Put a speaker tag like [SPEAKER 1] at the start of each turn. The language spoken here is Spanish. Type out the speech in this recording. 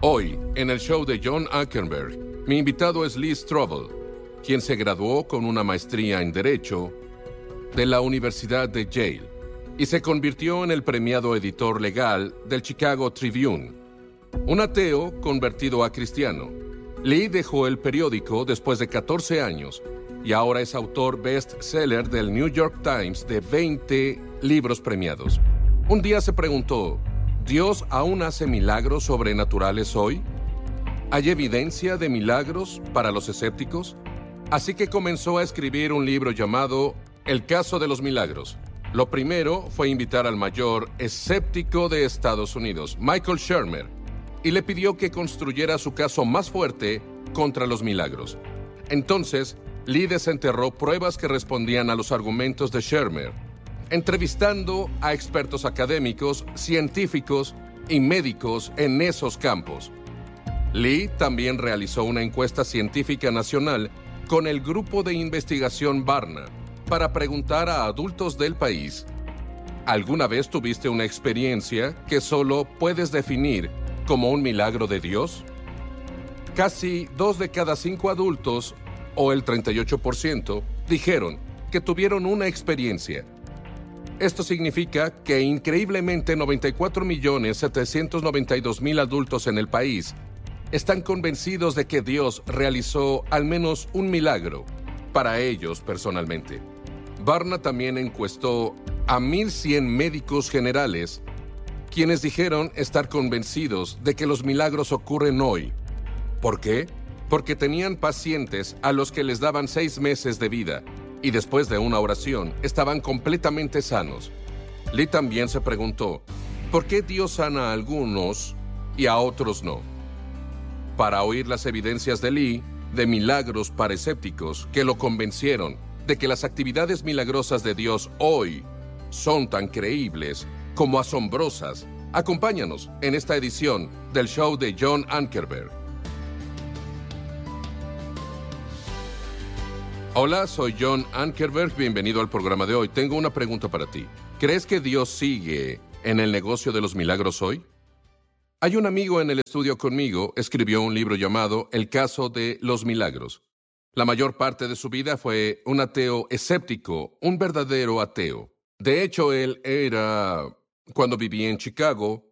[SPEAKER 1] Hoy, en el show de John Ankerberg, mi invitado es Lee Strobel, quien se graduó con una maestría en Derecho de la Universidad de Yale y se convirtió en el premiado editor legal del Chicago Tribune. Un ateo convertido a cristiano, Lee dejó el periódico después de 14 años y ahora es autor bestseller del New York Times de 20 libros premiados. Un día se preguntó, ¿Dios aún hace milagros sobrenaturales hoy? ¿Hay evidencia de milagros para los escépticos? Así que comenzó a escribir un libro llamado El caso de los milagros. Lo primero fue invitar al mayor escéptico de Estados Unidos, Michael Shermer, y le pidió que construyera su caso más fuerte contra los milagros. Entonces, Lee desenterró pruebas que respondían a los argumentos de Shermer, entrevistando a expertos académicos, científicos y médicos en esos campos. Lee también realizó una encuesta científica nacional con el grupo de investigación Barna para preguntar a adultos del país, ¿alguna vez tuviste una experiencia que solo puedes definir como un milagro de Dios? Casi 2 de cada 5 adultos, o el 38%, dijeron que tuvieron una experiencia. Esto significa que increíblemente 94.792.000 adultos en el país están convencidos de que Dios realizó al menos un milagro para ellos personalmente. Barna también encuestó a 1,100 médicos generales, quienes dijeron estar convencidos de que los milagros ocurren hoy. ¿Por qué? Porque tenían pacientes a los que les daban 6 meses de vida y después de una oración estaban completamente sanos. Lee también se preguntó, ¿por qué Dios sana a algunos y a otros no? Para oír las evidencias de Lee, de milagros para escépticos que lo convencieron de que las actividades milagrosas de Dios hoy son tan creíbles como asombrosas, acompáñanos en esta edición del show de John Ankerberg. Hola, soy John Ankerberg, bienvenido al programa de hoy. Tengo una pregunta para ti. ¿Crees que Dios sigue en el negocio de los milagros hoy? Hay un amigo en el estudio conmigo, escribió un libro llamado El caso de los milagros. La mayor parte de su vida fue un ateo escéptico, un verdadero ateo. De hecho, él era, cuando vivía en Chicago,